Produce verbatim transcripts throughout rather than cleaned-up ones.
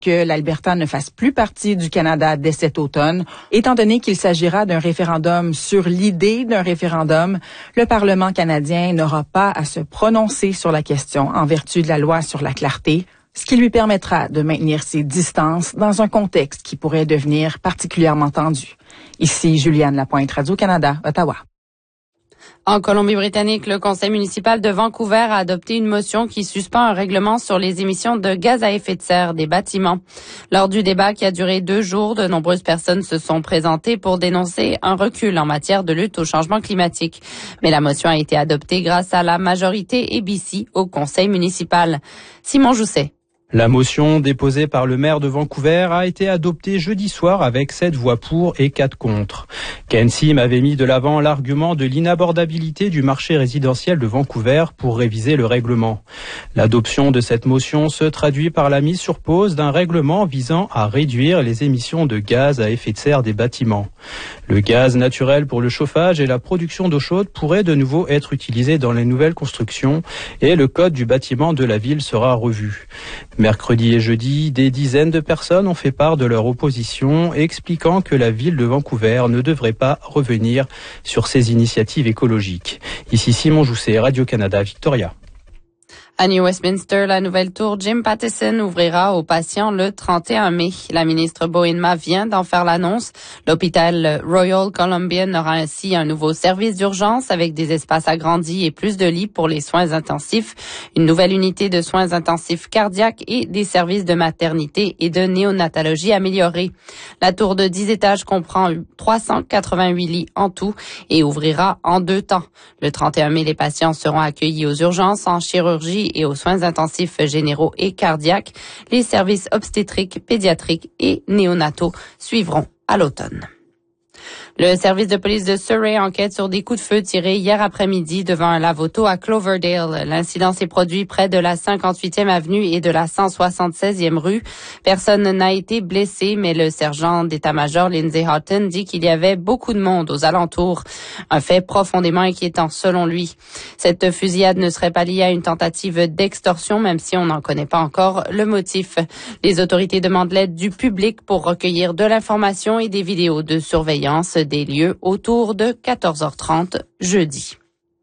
que l'Alberta ne fasse plus partie du Canada dès cet automne. Étant donné qu'il s'agira d'un référendum sur l'idée d'un référendum, le Parlement canadien n'aura pas à se prononcer sur la question en vertu de la loi sur la clarté, ce qui lui permettra de maintenir ses distances dans un contexte qui pourrait devenir particulièrement tendu. Ici Juliane Lapointe, Radio-Canada, Ottawa. En Colombie-Britannique, le conseil municipal de Vancouver a adopté une motion qui suspend un règlement sur les émissions de gaz à effet de serre des bâtiments. Lors du débat qui a duré deux jours, de nombreuses personnes se sont présentées pour dénoncer un recul en matière de lutte au changement climatique. Mais la motion a été adoptée grâce à la majorité A B C au conseil municipal. Simon Jousset. La motion déposée par le maire de Vancouver a été adoptée jeudi soir avec sept voix pour et quatre contre. Ken Sim avait mis de l'avant l'argument de l'inabordabilité du marché résidentiel de Vancouver pour réviser le règlement. L'adoption de cette motion se traduit par la mise sur pause d'un règlement visant à réduire les émissions de gaz à effet de serre des bâtiments. Le gaz naturel pour le chauffage et la production d'eau chaude pourraient de nouveau être utilisés dans les nouvelles constructions et le code du bâtiment de la ville sera revu. Mercredi et jeudi, des dizaines de personnes ont fait part de leur opposition, expliquant que la ville de Vancouver ne devrait pas revenir sur ces initiatives écologiques. Ici Simon Jousset, Radio-Canada, Victoria. À New Westminster, la nouvelle tour Jim Pattison ouvrira aux patients le trente et un mai. La ministre Bohenma vient d'en faire l'annonce. L'hôpital Royal Columbian aura ainsi un nouveau service d'urgence avec des espaces agrandis et plus de lits pour les soins intensifs, une nouvelle unité de soins intensifs cardiaques et des services de maternité et de néonatologie améliorés. La tour de dix étages comprend trois cent quatre-vingt-huit lits en tout et ouvrira en deux temps. Le trente et un mai, les patients seront accueillis aux urgences, en chirurgie et aux soins intensifs généraux et cardiaques. Les services obstétriques, pédiatriques et néonataux suivront à l'automne. Le service de police de Surrey enquête sur des coups de feu tirés hier après-midi devant un lave-auto à Cloverdale. L'incident s'est produit près de la cinquante-huitième avenue et de la cent soixante-seizième rue. Personne n'a été blessé, mais le sergent d'état-major Lindsay Houghton dit qu'il y avait beaucoup de monde aux alentours. Un fait profondément inquiétant selon lui. Cette fusillade ne serait pas liée à une tentative d'extorsion, même si on n'en connaît pas encore le motif. Les autorités demandent l'aide du public pour recueillir de l'information et des vidéos de surveillance des lieux autour de quatorze heures trente jeudi.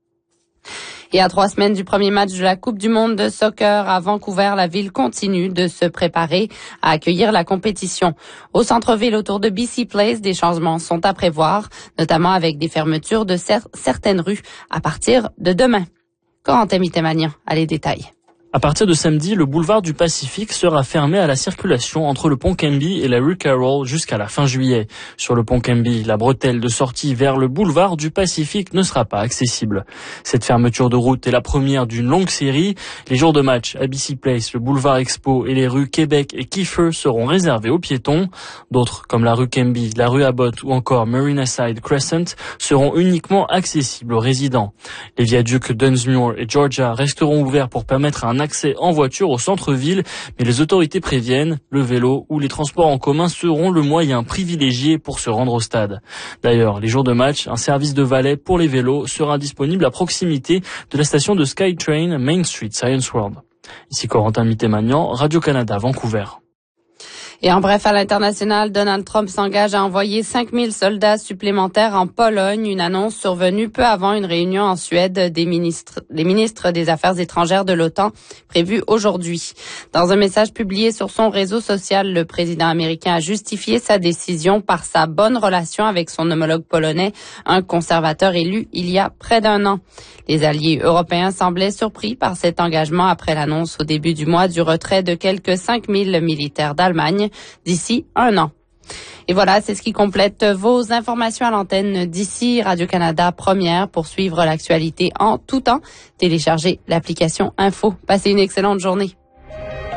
Et à trois semaines du premier match de la Coupe du monde de soccer à Vancouver, la ville continue de se préparer à accueillir la compétition. Au centre-ville autour de B C Place, des changements sont à prévoir, notamment avec des fermetures de cer- certaines rues à partir de demain. Corentin Mittemanian a les détails. À partir de samedi, le boulevard du Pacifique sera fermé à la circulation entre le pont Kemby et la rue Carroll jusqu'à la fin juillet. Sur le pont Kemby, la bretelle de sortie vers le boulevard du Pacifique ne sera pas accessible. Cette fermeture de route est la première d'une longue série. Les jours de match à B C Place, le boulevard Expo et les rues Québec et Kiefer seront réservés aux piétons. D'autres, comme la rue Kemby, la rue Abbott ou encore Marinaside Crescent, seront uniquement accessibles aux résidents. Les viaducs Dunsmuir et Georgia resteront ouverts pour permettre un accès en voiture au centre-ville, mais les autorités préviennent, le vélo ou les transports en commun seront le moyen privilégié pour se rendre au stade. D'ailleurs, les jours de match, un service de valet pour les vélos sera disponible à proximité de la station de SkyTrain Main Street Science World. Ici Corentin Mittemanian, Radio-Canada, Vancouver. Et en bref, à l'international, Donald Trump s'engage à envoyer cinq mille soldats supplémentaires en Pologne, une annonce survenue peu avant une réunion en Suède des ministres, les ministres des Affaires étrangères de l'OTAN prévue aujourd'hui. Dans un message publié sur son réseau social, le président américain a justifié sa décision par sa bonne relation avec son homologue polonais, un conservateur élu il y a près d'un an. Les alliés européens semblaient surpris par cet engagement après l'annonce au début du mois du retrait de quelques cinq mille militaires d'Allemagne d'ici un an. Et voilà, c'est ce qui complète vos informations à l'antenne d'ici Radio-Canada Première. Pour suivre l'actualité en tout temps, téléchargez l'application Info. Passez une excellente journée.